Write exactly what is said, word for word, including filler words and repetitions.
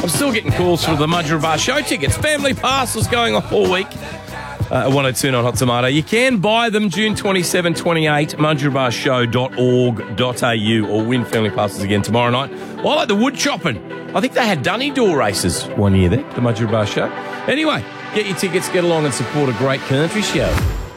I'm still getting calls for the Mudgeeraba Show tickets. Family passes going off all week. Uh, one oh two nine Hot Tomato. You can buy them June twenty-seventh, twenty-eighth, mudgeeraba show dot org dot a u, or win family passes again tomorrow night. Well, I like the wood chopping. I think they had Dunny Door races one year there, the Mudgeeraba Show. Anyway, get your tickets, get along and support a great country show.